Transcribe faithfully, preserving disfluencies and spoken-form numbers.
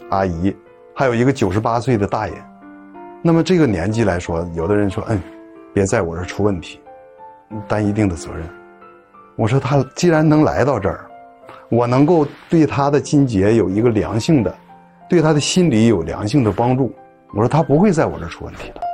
阿姨，还有一个九十八岁的大爷。那么这个年纪来说，有的人说，嗯，别在我这儿出问题，担一定的责任。我说他既然能来到这儿，我能够对他的筋结有一个良性的，对他的心理有良性的帮助，我说他不会在我这儿出问题的。